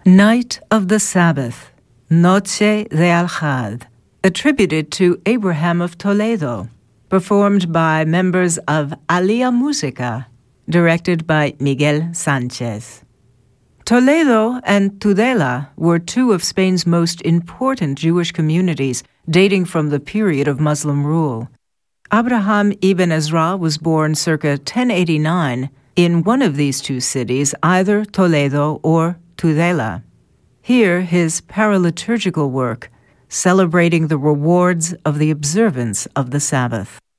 Night of the Sabbath, Noche de Al-Had, attributed to Abraham of Toledo, performed by members of Alia Musica, directed by Miguel Sanchez. Toledo and Tudela were two of Spain's most important Jewish communities dating from the period of Muslim rule. Abraham ibn Ezra was born circa 1089 in one of these two cities, either Toledo or Tudela. Here, his paraliturgical work, celebrating the rewards of the observance of the Sabbath.